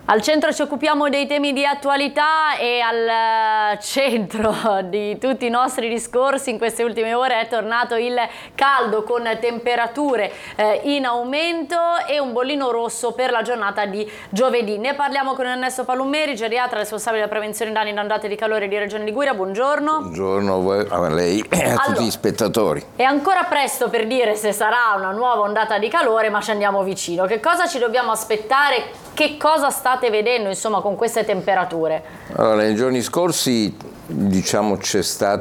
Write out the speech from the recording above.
Al centro ci occupiamo dei temi di attualità e al centro di tutti i nostri discorsi in queste ultime ore è tornato il caldo con temperature in aumento e un bollino rosso per la giornata di giovedì. Ne parliamo con Ernesto Palumeri, geriatra responsabile della prevenzione danni da ondate di calore di Regione Liguria. Buongiorno. Buongiorno a voi, a lei e a tutti gli spettatori. È ancora presto per dire se sarà una nuova ondata di calore, ma ci andiamo vicino. Che cosa ci dobbiamo aspettare? Che cosa state vedendo, insomma, con queste temperature? Allora, nei giorni scorsi, diciamo, c'è stata